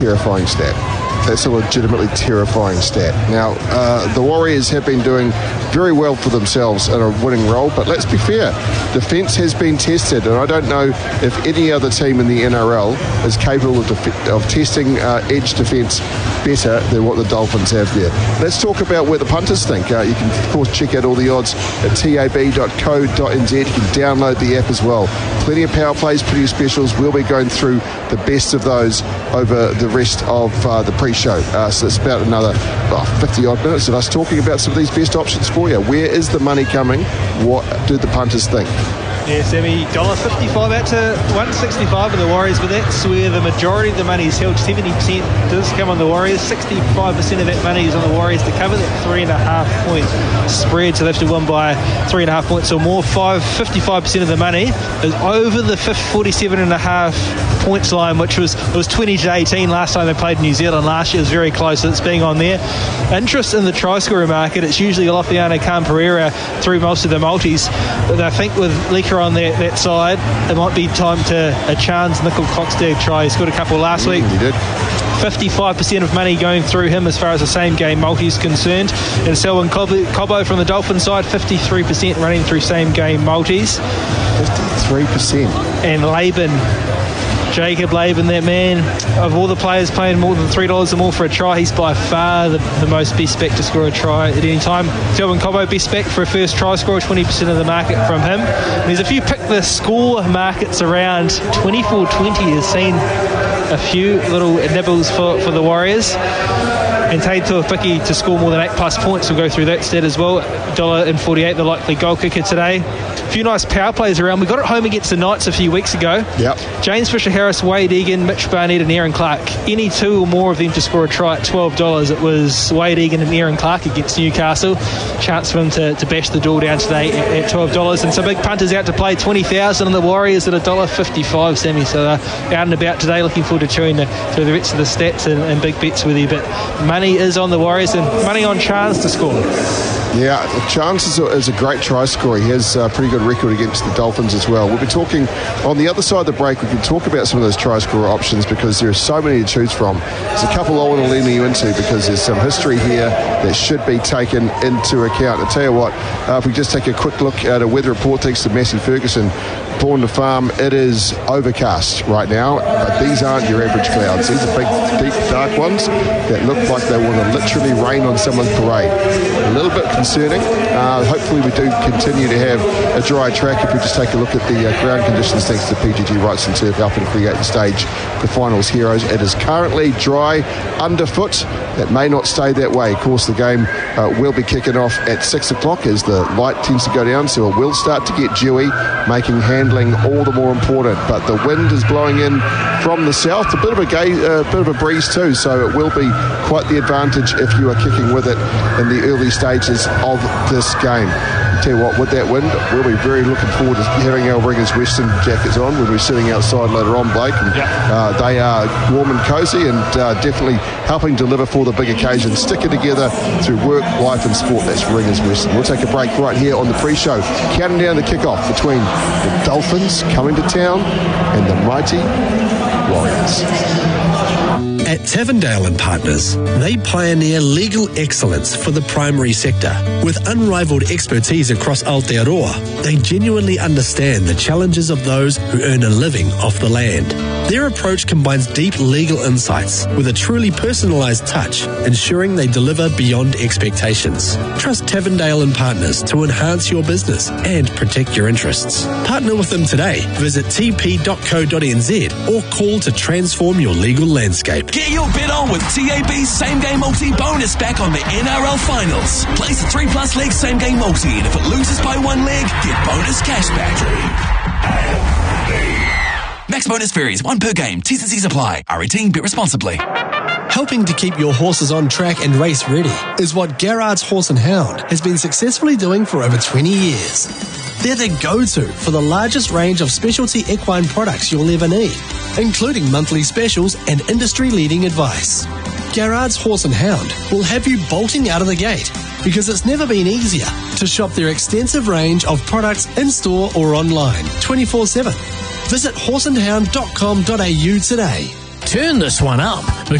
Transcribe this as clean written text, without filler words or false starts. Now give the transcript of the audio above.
Terrifying stat. That's a legitimately terrifying stat. Now, the Warriors have been doing very well for themselves in a winning role, but let's be fair. Defence has been tested, and I don't know if any other team in the NRL is capable of testing edge defence better than what the Dolphins have there. Let's talk about where the punters think. You can, of course, check out all the odds at tab.co.nz. You can download the app as well. Plenty of power plays, plenty of specials. We'll be going through the best of those over the rest of the pre-show. So it's about another 50-odd minutes of us talking about some of these best options for you. Where is the money coming? What do the punters think? Yeah, Sammy, $1.55 out to $1.65 for the Warriors, but that's where the majority of the money is held. 70% does come on the Warriors. 65% of that money is on the Warriors to cover that 3.5 point spread, so they have to win by 3.5 points or more. 55% of the money is over the 47.5 points line, which was 20-18 last time they played New Zealand last year. It was very close. It's being on there. Interest in the try scorer market, it's usually Alofiana Khan-Pereira through most of the multis, but I think with Leaker on that side, it might be time to a chance. Nickel Coxstad try. He scored a couple last week. He did. 55% of money going through him as far as the same game multi is concerned. And Selwyn Cobbo from the Dolphins side, 53% running through same game multis. 53%. And Jacob Laban, that man, of all the players paying more than $3 or more for a try, he's by far the most best spec to score a try at any time. Selwyn Cobbo, best spec for a first try scorer, 20% of the market from him. And there's a few pick the score markets around. 24-20 has seen a few little nibbles for the Warriors. And Te Tuapiki to score more than 8+ points. We'll go through that stat as well. $1.48, the likely goal kicker today. A few nice power plays around. We got it home against the Knights a few weeks ago. Yep. James Fisher-Harris, Wade Egan, Mitch Barnett and Aaron Clark. Any two or more of them to score a try at $12. It was Wade Egan and Aaron Clark against Newcastle. Chance for him to bash the door down today at $12. And some big punters out to play, 20,000 on the Warriors at $1.55, Sammy. So out and about today. Looking forward to chewing through the rest of the stats and big bets with you. But money is on the Warriors and money on Chance to score. Yeah, Chance is a great try scorer. He has a pretty good record against the Dolphins as well. We'll be talking on the other side of the break. We can talk about some of those try scorer options because there are so many to choose from. There's a couple I want to lean you into because there's some history here that should be taken into account. I'll tell you what, if we just take a quick look at a weather report thanks to Massey Ferguson, Born to Farm, it is overcast right now, but these aren't your average clouds. These are big, deep, dark ones that look like they want to literally rain on someone's parade. A little bit concerning. Hopefully we do continue to have a dry track. If we just take a look at the ground conditions thanks to PGG Wrights and Turf helping create the stage for finals heroes. It is currently dry underfoot. It may not stay that way. Of course, the game will be kicking off at 6 o'clock as the light tends to go down, so it will start to get dewy, making handling all the more important. But the wind is blowing in from the south, a bit of a breeze too, so it will be quite the advantage if you are kicking with it in the early stages of this game. Tell you what, with that wind, we'll be very looking forward to having our Ringers Western jackets on when we're sitting outside later on, Blake. And they are warm and cosy and definitely helping deliver for the big occasion. Sticking together through work, life and sport. That's Ringers Western. We'll take a break right here on the pre-show, counting down the kickoff between the Dolphins coming to town and the mighty Warriors. At Tavendale and Partners, they pioneer legal excellence for the primary sector. With unrivaled expertise across Aotearoa, they genuinely understand the challenges of those who earn a living off the land. Their approach combines deep legal insights with a truly personalised touch, ensuring they deliver beyond expectations. Trust Tavendale and Partners to enhance your business and protect your interests. Partner with them today. Visit tp.co.nz or call to transform your legal landscape. Get your bet on with TAB's Same Game Multi bonus back on the NRL Finals. Place a 3+ leg Same Game Multi, and if it loses by 1 leg, get bonus cash back. Max bonus varies, 1 per game. T's and C's apply. R18, bet responsibly. Helping to keep your horses on track and race ready is what Garrard's Horse and Hound has been successfully doing for over 20 years. They're the go-to for the largest range of specialty equine products you'll ever need, including monthly specials and industry-leading advice. Garrard's Horse and Hound will have you bolting out of the gate because it's never been easier to shop their extensive range of products in-store or online 24/7. Visit horseandhound.com.au today. turn this one up.